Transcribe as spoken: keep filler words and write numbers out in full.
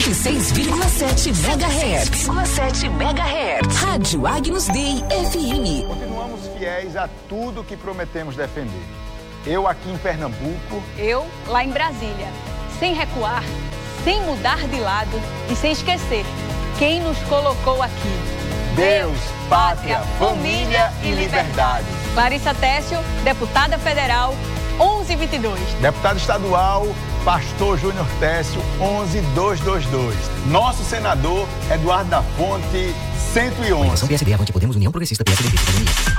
e seis vírgula sete megahertz. vírgula sete megahertz. Rádio Agnus Dei F M. Continuamos fiéis a tudo que prometemos defender. Eu aqui em Pernambuco. Eu lá em Brasília. Sem recuar, sem mudar de lado e sem esquecer quem nos colocou aqui. Deus, pátria, família e liberdade. Clarissa Técio, deputada federal, onze vinte e dois. Deputado estadual, Pastor Júnior Técio, onze mil duzentos e vinte e dois. Nosso senador, Eduardo da Fonte, cento e onze. P S D, Avante, Podemos, União Progressista, P S D, Cidadania.